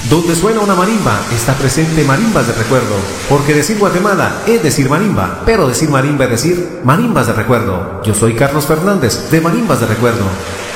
Donde suena una marimba, está presente marimbas de recuerdo. Porque decir Guatemala es decir marimba, pero decir marimba es decir marimbas de recuerdo. Yo soy Carlos Fernández, de Marimbas de Recuerdo.